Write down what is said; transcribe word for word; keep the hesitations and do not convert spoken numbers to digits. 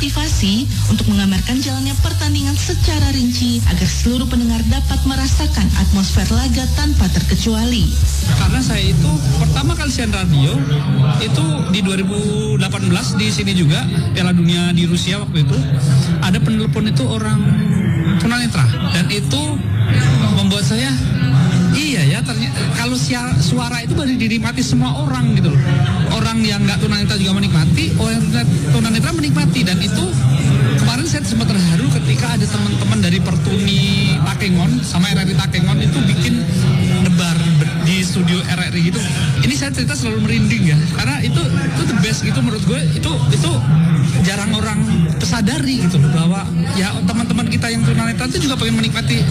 memotivasi untuk menggambarkan jalannya pertandingan secara rinci agar seluruh pendengar dapat merasakan atmosfer laga tanpa terkecuali. Karena saya itu pertama kali siaran radio itu di dua ribu delapan belas di sini juga Piala Dunia di Rusia waktu itu ada penelepon itu orang tunanetra dan itu membuat saya iya ya ternyata kalau suara itu baru dinikmati semua orang gitu loh. Orang yang nggak tunanetra juga menikmati, orang yang tunanetra menikmati dan itu kemarin saya sempat terharu ketika ada teman-teman dari Pertuni Takengon sama R R I Takengon itu bikin nebar di studio R R I gitu. Ini saya cerita selalu merinding ya karena itu itu the best gitu menurut gue itu itu jarang orang sadari gitu loh bahwa ya teman-teman kita yang tunanetra itu juga pengen menikmati